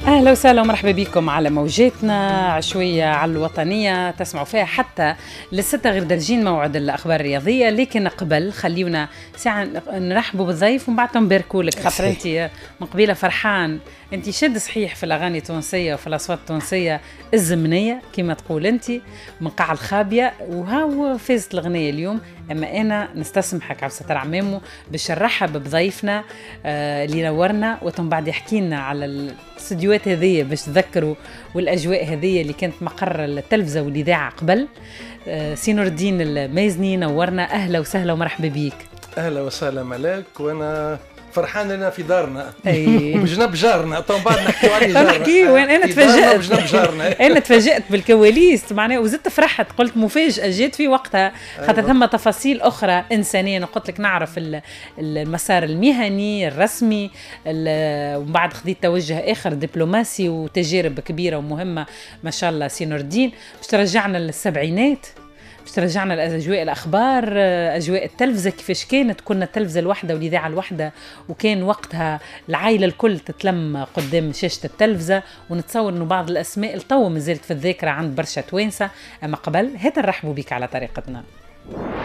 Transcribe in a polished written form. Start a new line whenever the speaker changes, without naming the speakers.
أهلا وسهلا ومرحبا بكم على موجاتنا عشوية على الوطنية، تسمعوا فيها حتى للستة غير دارجين موعد الأخبار الرياضية. لكن قبل خليونا ساعة نرحبوا بالضيف ومن بعد نباركوا لك، خاطر أنت من قبيلة فرحان، أنت شد صحيح في الأغاني التونسية وفي الأصوات التونسية الزمنية كما تقول أنت من قاع الخابية، وهاو فازت الأغنية اليوم. أما أنا نستسمحك عبد الستار عمامو باش نرحب بضيفنا اللي نورنا وتم بعد يحكي لنا على الاستديوهات هذية باش تذكروا والأجواء هذية اللي كانت مقر التلفزة والإذاعة قبل. سي نور الدين المازني نورنا، أهلا وسهلا ومرحبا بيك.
أهلا وسهلا ملاك، وأنا فرحان لنا في دارنا
أي
بجنب جارنا. طبعا بعد نحكي على جارنا،
نحكي وين أنا تفاجأت
بجنب جارنا
أنا تفاجأت بالكواليس معناه، وزدت فرحت قلت مفاجأة جات في وقتها، خاطر ثم تفاصيل أخرى إنسانية. أنا قلت لك نعرف المسار المهني الرسمي، ومن بعد خذيت توجه آخر دبلوماسي وتجارب كبيرة ومهمة ما شاء الله. سي نور الدين باش ترجعنا للسبعينات، باش ترجعنا لأجواء الأخبار، أجواء التلفزة كيفاش كانت. كنا التلفزة الوحدة والإذاعة الوحدة، وكان وقتها العائلة الكل تتلم قدام شاشة التلفزة، ونتصور أنه بعض الأسماء التو مازالت في الذاكرة عند برشا توانسة. أما قبل هذا نرحبوا بك على طريقتنا.